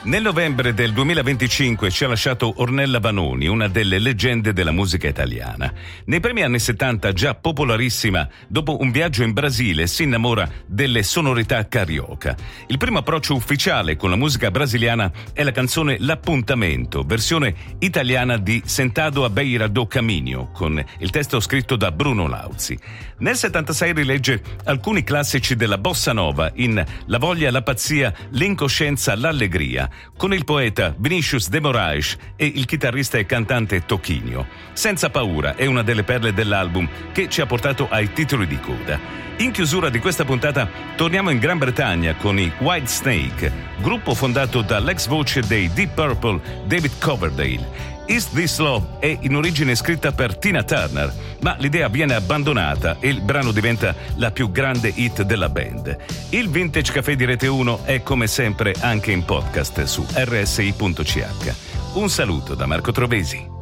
Nel novembre del 2025 ci ha lasciato Ornella Vanoni, una delle leggende della musica italiana. Nei primi anni 70, già popolarissima, dopo un viaggio in Brasile si innamora delle sonorità carioca. Il primo approccio ufficiale con la musica brasiliana è la canzone L'Appuntamento, versione italiana di Sentado a Beira do Caminho, con il testo scritto da Bruno Lauzi. Nel 76 rilegge alcuni classici della bossa nova in La voglia, la pazzia, l'incoscienza, l'allegria, con il poeta Vinícius de Moraes e il chitarrista e cantante Toquinho. Senza paura è una delle perle dell'album che ci ha portato ai titoli di coda. In chiusura di questa puntata torniamo in Gran Bretagna con i Whitesnake, gruppo fondato dall'ex voce dei Deep Purple David Coverdale. Is This Love è in origine scritta per Tina Turner, ma l'idea viene abbandonata e il brano diventa la più grande hit della band. Il Vintage Café di Rete 1 è come sempre anche in podcast su rsi.ch. Un saluto da Marco Trovesi.